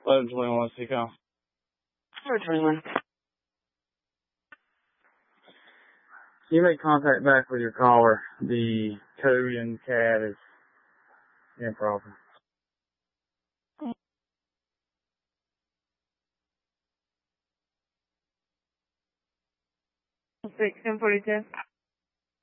1121, CCOM. 1121. Can you make contact back with your caller? The code in CAD is improper. 6 1042.